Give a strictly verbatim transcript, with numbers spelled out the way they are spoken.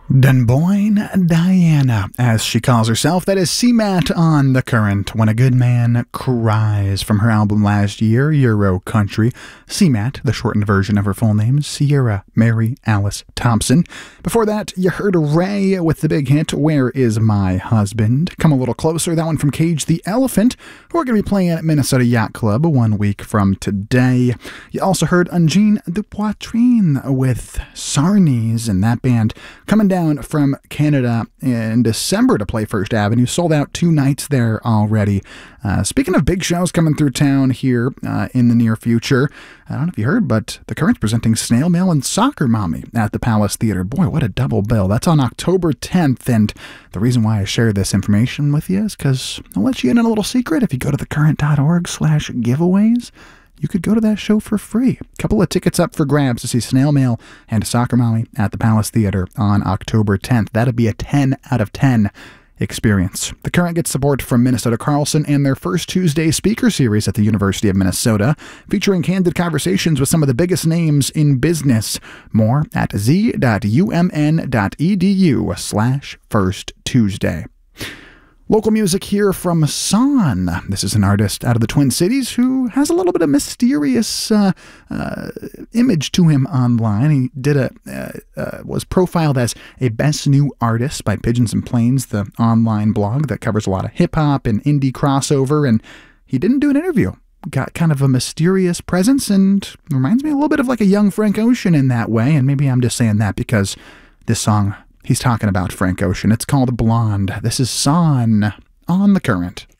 Dunboyne Diana, as she calls herself. That is C MAT on The Current, When a Good Man Cries, from her album last year, Euro Country. C MAT, the shortened version of her full name, Sierra Mary Alice Thompson. Before that, you heard Ray with the big hit, Where Is My Husband? Come a Little Closer, that one from Cage the Elephant, who are going to be playing at Minnesota Yacht Club one week from today. You also heard Ungine de Poitrine with Sarnies, and that band coming down from Canada in December to play First Avenue. Sold out two nights there already. Uh, speaking of big shows coming through town here uh, in the near future, I don't know if you heard, but The Current's presenting Snail Mail and Soccer Mommy at the Palace Theater. Boy, what a double bill. That's on October tenth, and the reason why I share this information with you is because I'll let you in on a little secret. If you go to thecurrent.org slash giveaways, you could go to that show for free. A couple of tickets up for grabs to see Snail Mail and Soccer Mommy at the Palace Theater on October tenth. That'd be a ten out of ten experience. The Current gets support from Minnesota Carlson and their First Tuesday speaker series at the University of Minnesota, featuring candid conversations with some of the biggest names in business. More at z.umn.edu slash First Tuesday. Local music here from Son. This is an artist out of the Twin Cities who has a little bit of mysterious uh, uh, image to him online. He did a uh, uh, was profiled as a Best New Artist by Pigeons and Planes, the online blog that covers a lot of hip-hop and indie crossover, and he didn't do an interview. Got kind of a mysterious presence and reminds me a little bit of like a young Frank Ocean in that way, and maybe I'm just saying that because this song, he's talking about Frank Ocean. It's called Blonde. This is Son on The Current.